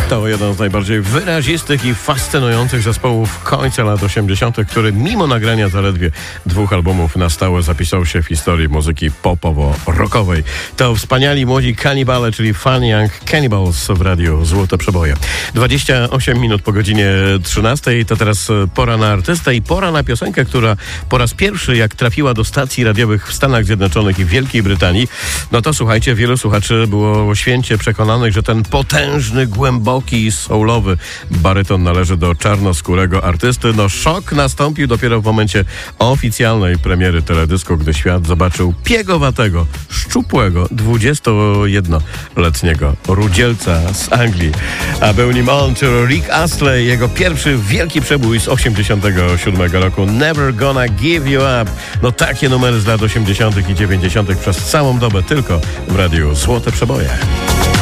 To jeden z najbardziej wyrazistych i fascynujących zespołów końca lat 80., który mimo nagrania zaledwie 2 albumów na stałe zapisał się w historii muzyki popowo-rockowej. To wspaniali młodzi kanibale, czyli Fun Young Cannibals w radiu Złote Przeboje. 28 minut po godzinie 13. To teraz pora na artystę i pora na piosenkę, która po raz pierwszy jak trafiła do stacji radiowych w Stanach Zjednoczonych i Wielkiej Brytanii, no to słuchajcie, wielu słuchaczy było święcie przekonanych, że ten potężny, głęboki i soulowy baryton należy do czarnoskórego artysty. No szok nastąpił dopiero w momencie oficjalnej premiery teledysku, gdy świat zobaczył piegowatego, szczupłego, 21-letniego rudzielca z Anglii. A był nim on, czy Rick Astley, jego pierwszy wielki przebój z 87 roku. Never Gonna Give You Up. No takie numery z lat 80 i 90 przez całą dobę tylko w radiu Złote Przeboje.